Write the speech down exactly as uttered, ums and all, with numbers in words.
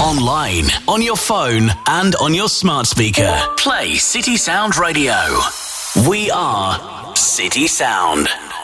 online, on your phone, and on your smart speaker. Play City Sound Radio. We are City Sound.